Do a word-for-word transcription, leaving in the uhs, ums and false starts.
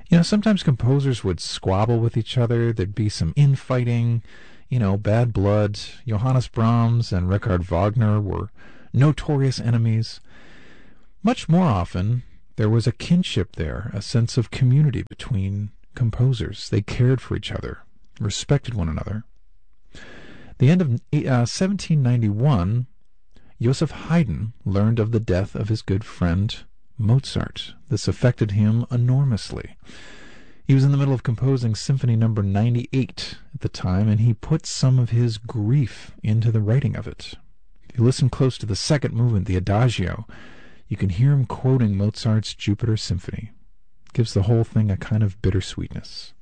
You know, sometimes composers would squabble with each other. There'd be some infighting, you know, bad blood. Johannes Brahms and Richard Wagner were notorious enemies. Much more often, there was a kinship there, a sense of community between composers. They cared for each other, respected one another. The end of uh, seventeen ninety-one, Joseph Haydn learned of the death of his good friend Mozart. This affected him enormously. He was in the middle of composing Symphony Number ninety-eight at the time, and he put some of his grief into the writing of it. If you listen close to the second movement, the Adagio, you can hear him quoting Mozart's Jupiter Symphony. It gives the whole thing a kind of bittersweetness.